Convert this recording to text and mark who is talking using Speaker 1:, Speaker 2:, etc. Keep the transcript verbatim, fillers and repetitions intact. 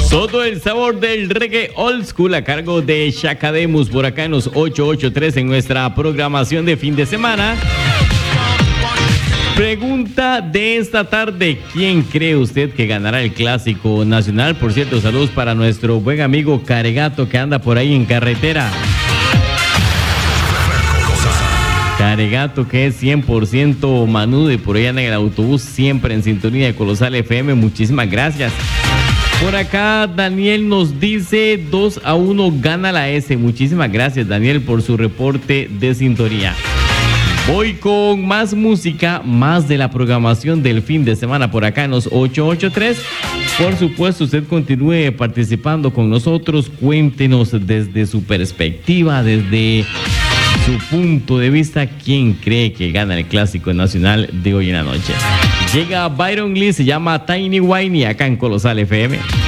Speaker 1: Todo el sabor del reggae old school a cargo de Shakademus por acá en los ocho ocho tres en nuestra programación de fin de semana. Pregunta de esta tarde: ¿quién cree usted que ganará el clásico nacional? Por cierto, saludos para nuestro buen amigo Caregato que anda por ahí en carretera. Caregato, que es cien por ciento manudo y por ahí anda en el autobús, siempre en sintonía de Colosal F M. Muchísimas gracias. Por acá Daniel nos dice dos a uno gana la S. Muchísimas gracias, Daniel, por su reporte de sintonía. Voy con más música, más de la programación del fin de semana por acá en los ocho ocho tres. Por supuesto, usted continúe participando con nosotros. Cuéntenos desde su perspectiva, desde su punto de vista, quién cree que gana el clásico nacional de hoy en la noche. Llega Byron Lee, se llama Tiny Whiny acá en Colosal F M.